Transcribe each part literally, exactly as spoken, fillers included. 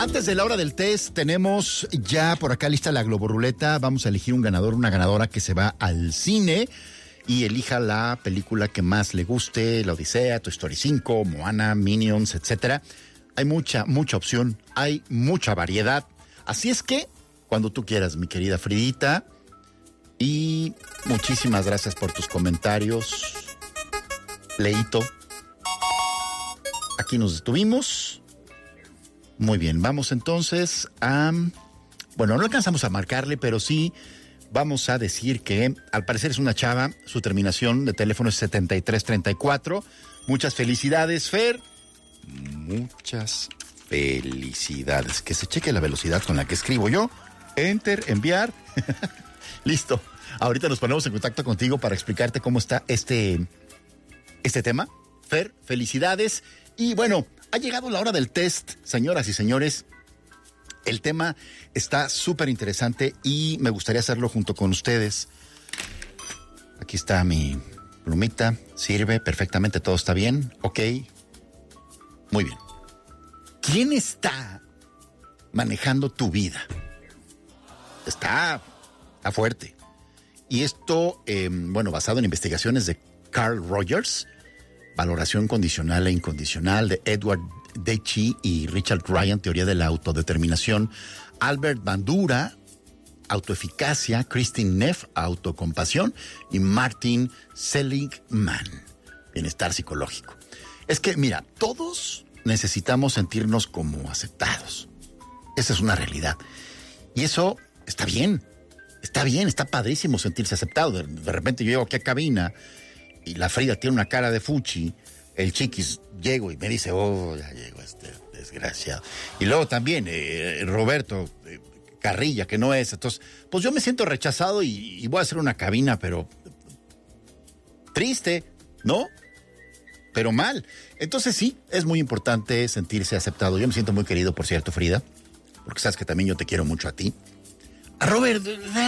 Antes de la hora del test, tenemos ya por acá lista la globoruleta. Vamos a elegir un ganador, una ganadora que se va al cine y elija la película que más le guste, La Odisea, Toy Story cinco, Moana, Minions, etcétera. Hay mucha, mucha opción, hay mucha variedad. Así es que, cuando tú quieras, mi querida Fridita, y muchísimas gracias por tus comentarios. Leito. Aquí nos detuvimos. Muy bien, vamos entonces a... Bueno, no alcanzamos a marcarle, pero sí vamos a decir que al parecer es una chava, su terminación de teléfono es setenta y tres treinta y cuatro. Muchas felicidades, Fer. Muchas felicidades. Que se cheque la velocidad con la que escribo yo. Enter, enviar. Listo. Ahorita nos ponemos en contacto contigo para explicarte cómo está este, este tema. Fer, felicidades. Y bueno, ha llegado la hora del test, señoras y señores. El tema está súper interesante y me gustaría hacerlo junto con ustedes. Aquí está mi plumita, sirve perfectamente, todo está bien, ok. Muy bien. ¿Quién está manejando tu vida? Está, está fuerte. Y esto, eh, bueno, basado en investigaciones de Carl Rogers, Valoración Condicional e Incondicional, de Edward Deci y Richard Ryan, Teoría de la Autodeterminación, Albert Bandura, Autoeficacia, Christine Neff, Autocompasión, y Martin Seligman, Bienestar Psicológico. Es que, mira, todos necesitamos sentirnos como aceptados. Esa es una realidad. Y eso está bien, está bien, está padrísimo sentirse aceptado. De, de repente yo llego aquí a cabina y la Frida tiene una cara de fuchi, el Chiquis llego y me dice, oh, ya llegó este desgraciado. Y luego también eh, Roberto eh, Carrilla, que no es. Entonces, pues yo me siento rechazado y, y voy a hacer una cabina, pero triste, ¿no? Pero mal. Entonces sí, es muy importante sentirse aceptado. Yo me siento muy querido, por cierto, Frida, porque sabes que también yo te quiero mucho a ti. A Robert...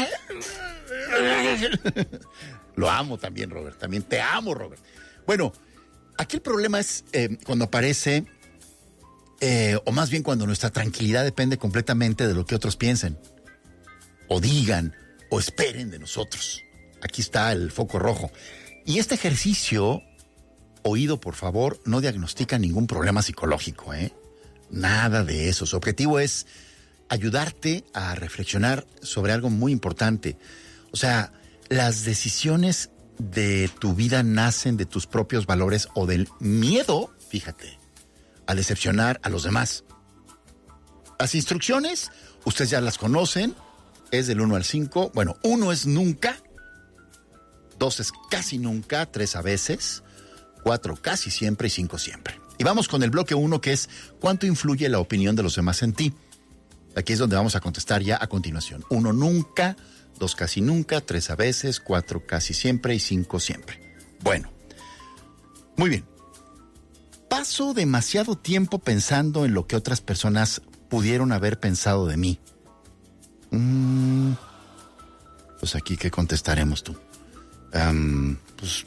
Lo amo también, Robert. También te amo, Robert. Bueno, aquí el problema es eh, cuando aparece, eh, o más bien cuando nuestra tranquilidad depende completamente de lo que otros piensen, o digan, o esperen de nosotros. Aquí está el foco rojo. Y este ejercicio, oído por favor, no diagnostica ningún problema psicológico, ¿eh? Nada de eso. Su objetivo es ayudarte a reflexionar sobre algo muy importante. O sea, las decisiones de tu vida nacen de tus propios valores o del miedo, fíjate, a decepcionar a los demás. Las instrucciones, ustedes ya las conocen, es del uno al cinco. Bueno, uno es nunca, dos es casi nunca, tres a veces, cuatro casi siempre y cinco siempre. Y vamos con el bloque uno, que es ¿cuánto influye la opinión de los demás en ti? Aquí es donde vamos a contestar ya a continuación. Uno nunca, dos casi nunca, tres a veces, cuatro casi siempre y cinco siempre. Bueno, muy bien. Paso demasiado tiempo pensando en lo que otras personas pudieron haber pensado de mí. Mm, pues aquí, ¿qué contestaremos tú? Um, pues,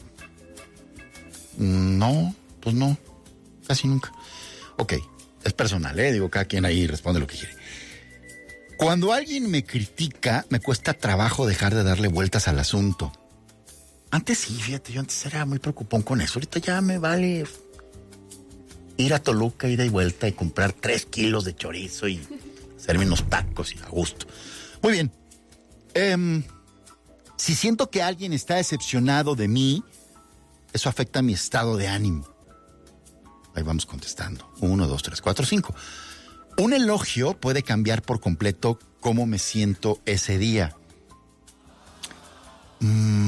no, pues no, casi nunca. Ok, es personal, ¿eh? Digo, cada quien ahí responde lo que quiere. Cuando alguien me critica, me cuesta trabajo dejar de darle vueltas al asunto. Antes sí, fíjate, yo antes era muy preocupón con eso. Ahorita ya me vale ir a Toluca, ida y vuelta y comprar tres kilos de chorizo y hacerme unos tacos y a gusto. Muy bien. Eh, si siento que alguien está decepcionado de mí, eso afecta mi estado de ánimo. Ahí vamos contestando. Uno, dos, tres, cuatro, cinco. Un elogio puede cambiar por completo cómo me siento ese día. Mm.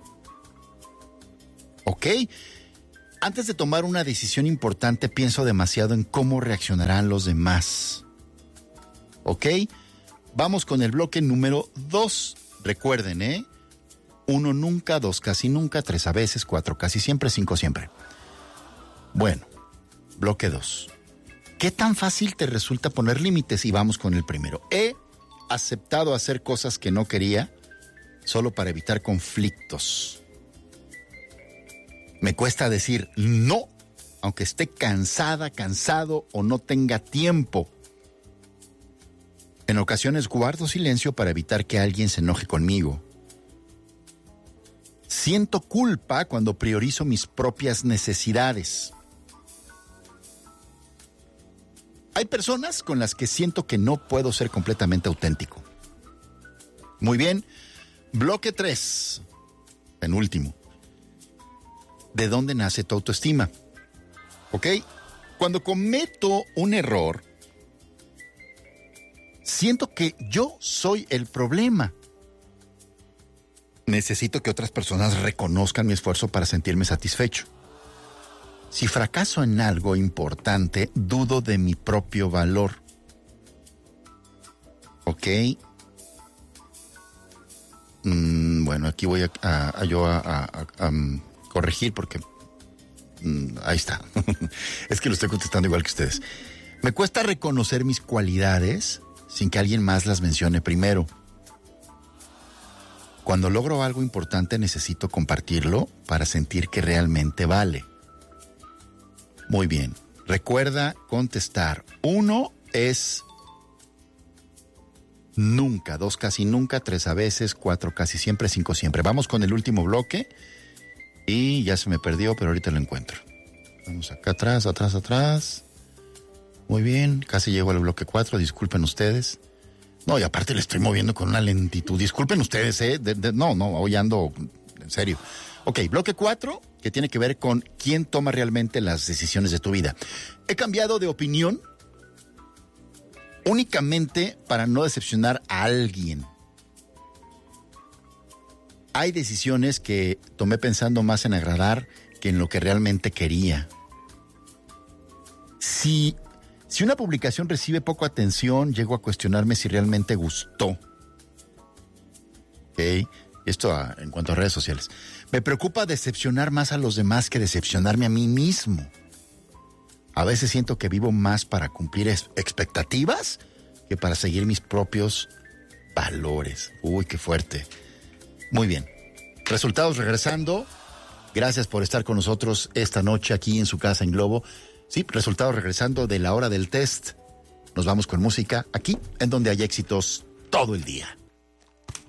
Ok. Antes de tomar una decisión importante, pienso demasiado en cómo reaccionarán los demás. Ok. Vamos con el bloque número dos. Recuerden, ¿eh? Uno nunca, dos casi nunca, tres a veces, cuatro casi siempre, cinco siempre. Bueno, bloque dos. ¿Qué tan fácil te resulta poner límites? Y vamos con el primero. He aceptado hacer cosas que no quería solo para evitar conflictos. Me cuesta decir no, aunque esté cansada, cansado o no tenga tiempo. En ocasiones guardo silencio para evitar que alguien se enoje conmigo. Siento culpa cuando priorizo mis propias necesidades. Hay personas con las que siento que no puedo ser completamente auténtico. Muy bien. Bloque tres. Penúltimo. ¿De dónde nace tu autoestima? ¿Ok? Cuando cometo un error, siento que yo soy el problema. Necesito que otras personas reconozcan mi esfuerzo para sentirme satisfecho. Si fracaso en algo importante, dudo de mi propio valor. ¿Ok? Mm, bueno, aquí voy a, a, a yo a, a, a um, corregir porque... Mm, ahí está. Es que lo estoy contestando igual que ustedes. Me cuesta reconocer mis cualidades sin que alguien más las mencione primero. Cuando logro algo importante necesito compartirlo para sentir que realmente vale. Muy bien. Recuerda contestar. Uno es nunca, dos casi nunca, tres a veces, cuatro casi siempre, cinco siempre. Vamos con el último bloque y ya se me perdió, pero ahorita lo encuentro. Vamos acá atrás, atrás, atrás. Muy bien, casi llego al bloque cuatro, disculpen ustedes. No, y aparte le estoy moviendo con una lentitud. Disculpen ustedes, ¿eh? De, de, no, no, hoy ando en serio. Ok, bloque cuatro, que tiene que ver con quién toma realmente las decisiones de tu vida. He cambiado de opinión únicamente para no decepcionar a alguien. Hay decisiones que tomé pensando más en agradar que en lo que realmente quería. Si... Si una publicación recibe poca atención, llego a cuestionarme si realmente gustó. ¿Ok? Esto a, en cuanto a redes sociales. Me preocupa decepcionar más a los demás que decepcionarme a mí mismo. A veces siento que vivo más para cumplir es, expectativas que para seguir mis propios valores. Uy, qué fuerte. Muy bien. Resultados regresando. Gracias por estar con nosotros esta noche aquí en su casa en Globo. Sí, resultados regresando de la hora del test. Nos vamos con música aquí, en donde hay éxitos todo el día.